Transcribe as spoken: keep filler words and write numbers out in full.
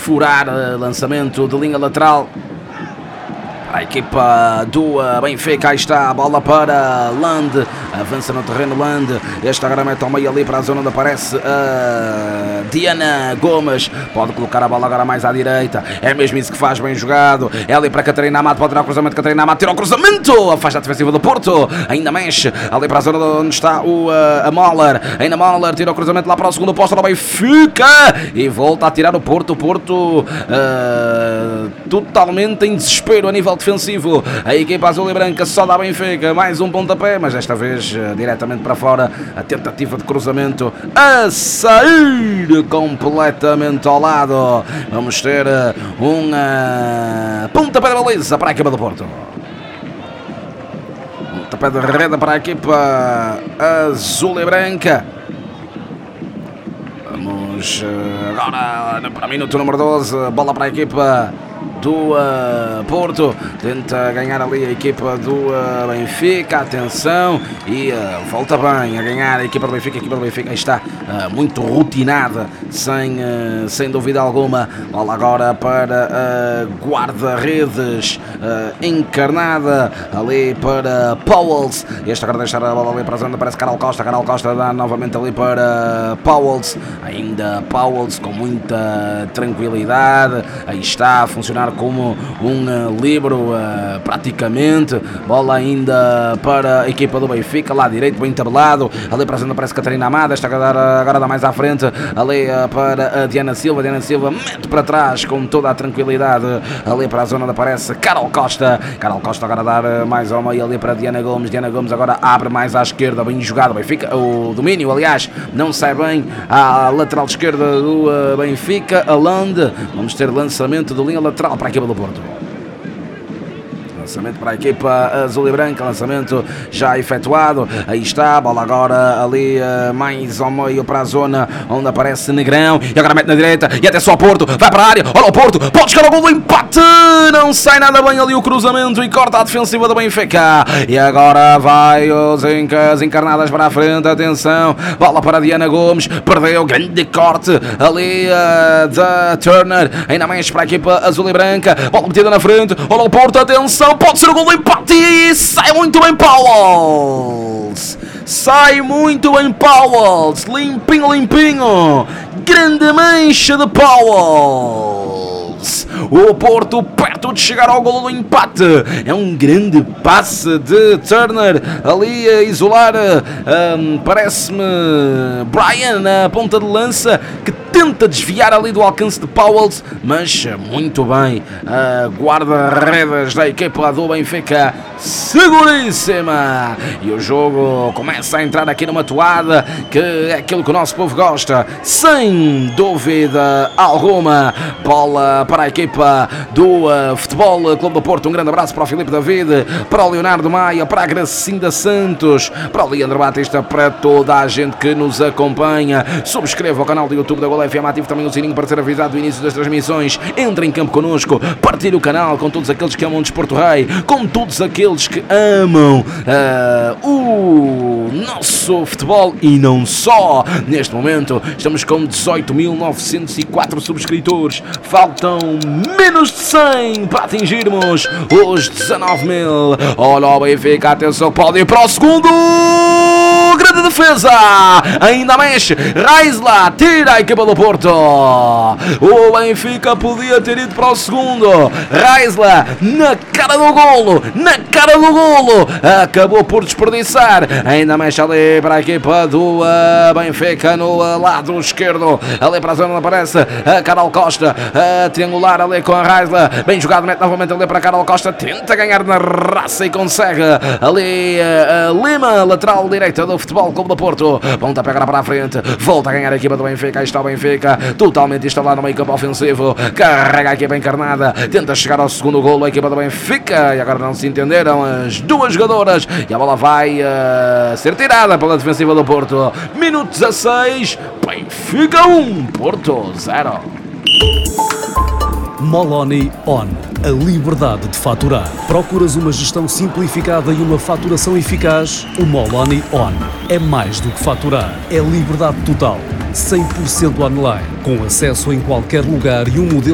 furar, lançamento de linha lateral. A equipa do Benfica, aí está a bola para Land, avança no terreno Land, este agora mete ao meio ali para a zona onde aparece a Diana Gomes, pode colocar a bola agora mais à direita, é mesmo isso que faz, bem jogado, é ali para Catarina Amato, pode tirar o cruzamento, Catarina Amato tira o cruzamento, a faixa defensiva do Porto, ainda mexe, ali para a zona onde está o, a Moller, ainda Moller tira o cruzamento lá para o segundo posto do Benfica, e volta a tirar o Porto, o Porto uh, totalmente em desespero a nível de defensivo, a equipa azul e branca só dá Benfica, mais um pontapé, mas desta vez uh, diretamente para fora, a tentativa de cruzamento a sair completamente ao lado, vamos ter uh, um uh, pontapé de baliza para a equipa do Porto, pontapé de rede para a equipa azul e branca. Vamos uh, agora para o minuto número doze, bola para a equipa do uh, Porto, tenta ganhar ali a equipa do uh, Benfica, atenção, e uh, volta bem a ganhar a equipa do Benfica, a equipa do Benfica está uh, muito rotinada, sem, uh, sem dúvida alguma, bola agora para uh, guarda-redes uh, encarnada, ali para Pauwels, este agora deixar a bola ali para a zona, parece Carol Costa, Carol Costa dá novamente ali para Pauwels, ainda Pauwels com muita tranquilidade, aí está a funcionar como um uh, livro uh, praticamente, bola ainda para a equipa do Benfica, lá direito bem tabelado, ali para a zona parece Catarina Amada, esta agora, agora dá mais à frente, ali uh, para a Diana Silva, Diana Silva mete para trás com toda a tranquilidade, ali para a zona onde aparece Carol Costa, Carol Costa agora dar uh, mais ao meio ali para a Diana Gomes, Diana Gomes agora abre mais à esquerda, bem jogado, Benfica, o domínio aliás, não sai bem à lateral esquerda do uh, Benfica, a Land, vamos ter lançamento de linha lateral para a equipa do Porto. Lançamento para a equipa azul e branca, lançamento já efetuado, aí está, a bola agora ali uh, mais ao meio para a zona onde aparece Negrão, e agora mete na direita, e até só o Porto, vai para a área, olha o Porto, pode chegar ao gol do empate, não sai nada bem ali o cruzamento e corta a defensiva do Benfica, e agora vai os Incas encarnadas para a frente, atenção, bola para a Diana Gomes, perdeu, grande corte ali uh, da Turner, ainda mais para a equipa azul e branca, bola metida na frente, olha o Porto, atenção, pode ser o gol do empate e sai muito bem Pauwels, sai muito bem Pauwels, limpinho, limpinho, grande mancha de Pauwels, o Porto perto de chegar ao gol do empate, é um grande passe de Turner, ali a isolar, um, parece-me Brian na ponta de lança, que tenta desviar ali do alcance de Pauwels, mas muito bem, a guarda-redes da equipa do Benfica, seguríssima, e o jogo começa a entrar aqui numa toada, que é aquilo que o nosso povo gosta, sem dúvida alguma, bola para a equipa do uh, Futebol Clube do Porto, um grande abraço para o Filipe David, para o Leonardo Maia, para a Gracinda Santos, para o Leandro Batista, para toda a gente que nos acompanha, subscreva o canal do YouTube da Gol F M, ative também o sininho para ser avisado do início das transmissões, entre em campo connosco, partilhe o canal com todos aqueles que amam o Desporto Rei, com todos aqueles que amam uh, o nosso futebol e não só. Neste momento estamos com dezoito mil novecentos e quatro subscritores, faltam menos de cem para atingirmos os dezanove mil. Olha o Benfica, atenção, pode ir para o segundo, grande defesa, ainda mexe, Raisla tira a equipa do Porto, o Benfica podia ter ido para o segundo, Raisla na cara do golo, na cara do golo, acabou por desperdiçar, ainda mexe ali para a equipa do uh, Benfica no uh, lado esquerdo, ali para a zona onde aparece a Carol Costa, a triangular ali com a Raisla, bem jogado, mete novamente ali para a Carol Costa, tenta ganhar na raça e consegue, ali uh, a Lima, lateral direita do Futebol Clube do Porto, ponta a pegar para a frente, volta a ganhar a equipa do Benfica, aí está o Benfica, totalmente instalado no meio campo ofensivo, carrega a equipa encarnada, tenta chegar ao segundo golo a equipa do Benfica, e agora não se entenderam as duas jogadoras, e a bola vai uh, ser tirada pela defensiva do Porto, minuto dezasseis, Benfica um, Porto zero. Moloni On, a liberdade de faturar. Procuras uma gestão simplificada e uma faturação eficaz? O Moloni On é mais do que faturar, é liberdade total, cem por cento online, com acesso em qualquer lugar e um modelo